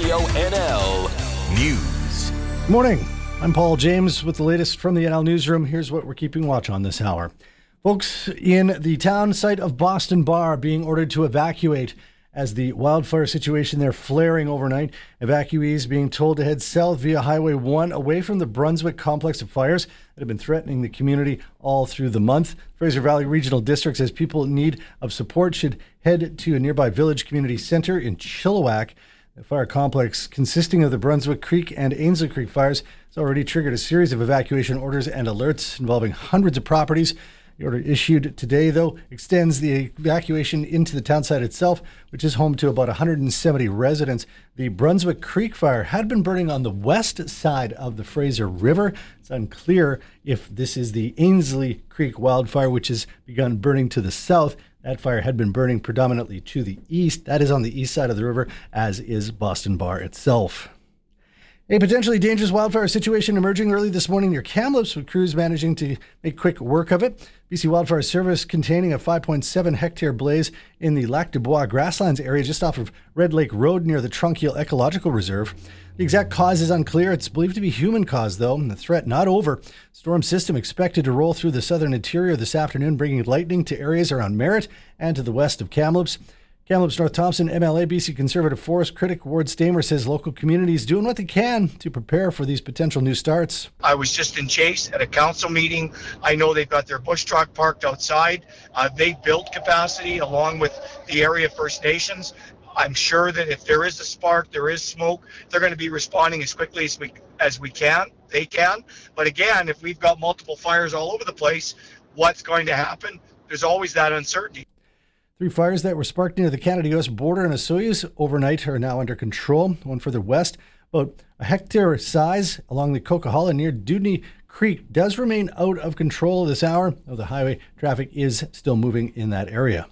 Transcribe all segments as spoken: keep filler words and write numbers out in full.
Radio N L News. Good morning. I'm Paul James with the latest from the N L Newsroom. Here's what we're keeping watch on this hour. Folks in the town site of Boston Bar are being ordered to evacuate as the wildfire situation there flaring overnight. Evacuees being told to head south via Highway one away from the Brunswick complex of fires that have been threatening the community all through the month. Fraser Valley Regional District says people in need of support should head to a nearby Village Community Center in Chilliwack. The fire complex, consisting of the Brunswick Creek and Ainslie Creek fires, has already triggered a series of evacuation orders and alerts involving hundreds of properties. The order issued today, though, extends the evacuation into the town site itself, which is home to about one hundred seventy residents. The Brunswick Creek fire had been burning on the west side of the Fraser River. It's unclear if this is the Ainslie Creek wildfire, which has begun burning to the south. That fire had been burning predominantly to the east. That is on the east side of the river, as is Boston Bar itself. A potentially dangerous wildfire situation emerging early this morning near Kamloops, with crews managing to make quick work of it. B C Wildfire Service containing a five point seven hectare blaze in the Lac du Bois grasslands area just off of Red Lake Road near the Trunkiel Ecological Reserve. The exact cause is unclear. It's believed to be human caused, though, and the threat not over. Storm system expected to roll through the southern interior this afternoon, bringing lightning to areas around Merritt and to the west of Kamloops. Kamloops North Thompson M L A B C Conservative Forest critic Ward Stamer says local communities doing what they can to prepare for these potential new starts. I was just in Chase at a council meeting. I know they've got their bush truck parked outside. Uh, they built capacity along with the area First Nations. I'm sure that if there is a spark, there is smoke, they're going to be responding as quickly as we as we can. They can. But again, if we've got multiple fires all over the place, what's going to happen? There's always that uncertainty. Three fires that were sparked near the Canada-U S border in Osoyoos overnight are now under control. One further west, about a hectare size along the Coquihalla near Dudney Creek, does remain out of control this hour, though the highway traffic is still moving in that area.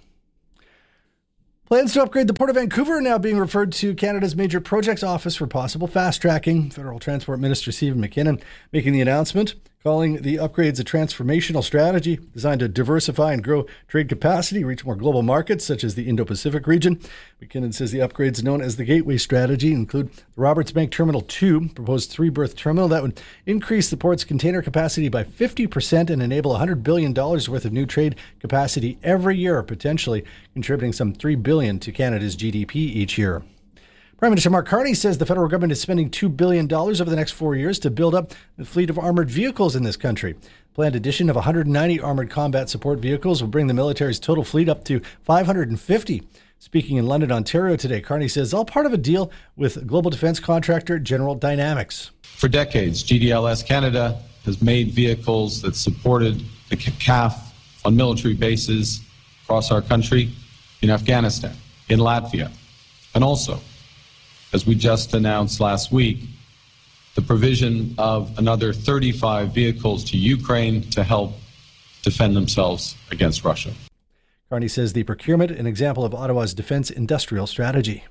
Plans to upgrade the Port of Vancouver are now being referred to Canada's Major Projects Office for possible fast-tracking. Federal Transport Minister Stephen McKinnon making the announcement, calling the upgrades a transformational strategy designed to diversify and grow trade capacity, reach more global markets such as the Indo-Pacific region. McKinnon says the upgrades known as the Gateway Strategy include the Roberts Bank Terminal two, proposed three-berth terminal that would increase the port's container capacity by fifty percent and enable one hundred billion dollars worth of new trade capacity every year, potentially contributing some three billion dollars to Canada's G D P each year. Prime Minister Mark Carney says the federal government is spending two billion dollars over the next four years to build up the fleet of armored vehicles in this country. Planned addition of one hundred ninety armored combat support vehicles will bring the military's total fleet up to five hundred fifty. Speaking in London, Ontario today, Carney says all part of a deal with global defense contractor General Dynamics. For decades, G D L S Canada has made vehicles that supported the C A F on military bases across our country, in Afghanistan, in Latvia, and also, as we just announced last week, the provision of another thirty-five vehicles to Ukraine to help defend themselves against Russia. Carney says the procurement an example of Ottawa's defense industrial strategy.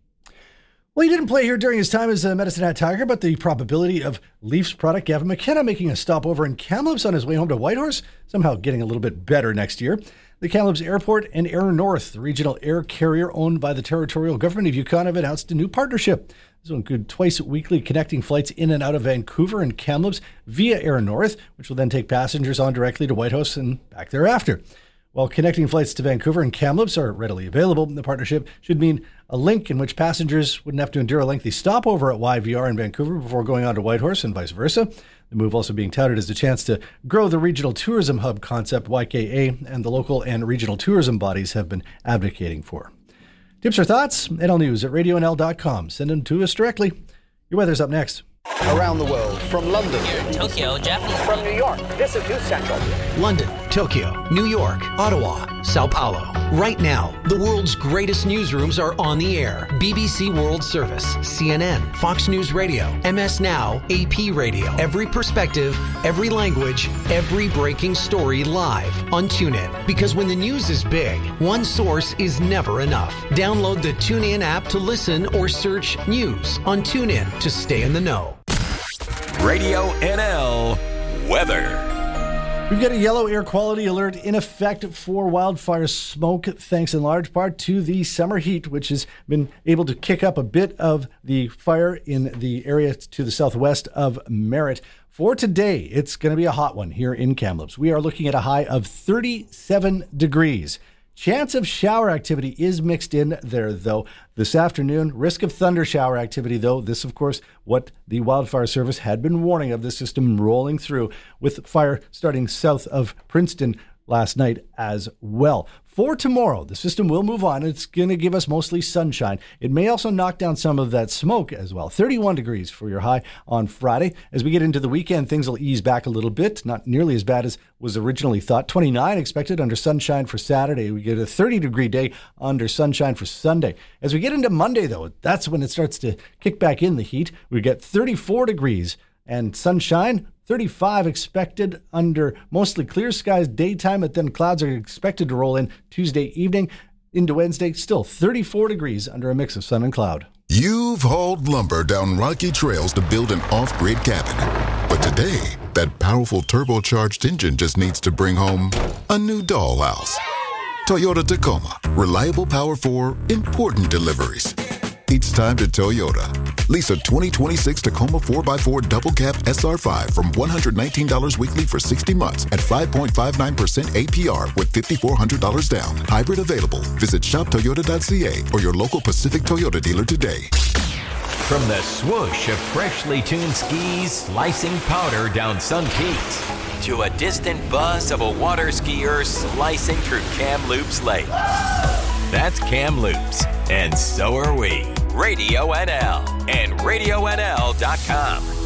Well, he didn't play here during his time as a Medicine Hat Tiger, but the probability of Leafs product Gavin McKenna making a stopover in Kamloops on his way home to Whitehorse somehow getting a little bit better next year. The Kamloops Airport and Air North, the regional air carrier owned by the territorial government of Yukon, have announced a new partnership. This will include twice weekly connecting flights in and out of Vancouver and Kamloops via Air North, which will then take passengers on directly to Whitehorse and back thereafter. While connecting flights to Vancouver and Kamloops are readily available, the partnership should mean a link in which passengers wouldn't have to endure a lengthy stopover at Y V R in Vancouver before going on to Whitehorse and vice versa. The move also being touted as a chance to grow the regional tourism hub concept Y K A, and the local and regional tourism bodies have been advocating for. Tips or thoughts? N L News at radio N L dot com. Send them to us directly. Your weather's up next. Around the world, from London, Tokyo, Japanese. From New York, this is News Central. London, Tokyo, New York, Ottawa, Sao Paulo. Right now, the world's greatest newsrooms are on the air. B B C World Service, C N N, Fox News Radio, M S Now, A P Radio. Every perspective, every language, every breaking story live on TuneIn. Because when the news is big, one source is never enough. Download the TuneIn app to listen or search news on TuneIn to stay in the know. Radio N L weather. We've got a yellow air quality alert in effect for wildfire smoke, thanks in large part to the summer heat, which has been able to kick up a bit of the fire in the area to the southwest of Merritt. For today, it's going to be a hot one here in Kamloops. We are looking at a high of thirty-seven degrees. Chance of shower activity is mixed in there, though. This afternoon, risk of thunder shower activity, though. This, of course, what the Wildfire Service had been warning of, the system rolling through with fire starting south of Princeton last night as well. For tomorrow, the system will move on. It's going to give us mostly sunshine. It may also knock down some of that smoke as well. thirty-one degrees for your high on Friday. As we get into the weekend, things will ease back a little bit. Not nearly as bad as was originally thought. twenty-nine expected under sunshine for Saturday. We get a thirty-degree day under sunshine for Sunday. As we get into Monday, though, that's when it starts to kick back in the heat. We get thirty-four degrees and sunshine. thirty-five expected under mostly clear skies daytime, but then clouds are expected to roll in Tuesday evening into Wednesday. Still thirty-four degrees under a mix of sun and cloud. You've hauled lumber down rocky trails to build an off-grid cabin. But today, that powerful turbocharged engine just needs to bring home a new dollhouse. Toyota Tacoma. Reliable power for important deliveries. It's time to Toyota. Lease a twenty twenty-six Tacoma four by four double cab S R five from one hundred nineteen dollars weekly for sixty months at five point five nine percent A P R with five thousand four hundred dollars down. Hybrid available. Visit shop toyota dot c a or your local Pacific Toyota dealer today. From the swoosh of freshly tuned skis slicing powder down Sun Peaks to a distant buzz of a water skier slicing through Kamloops Lake. That's Kamloops, and so are we. Radio N L and radio N L dot com.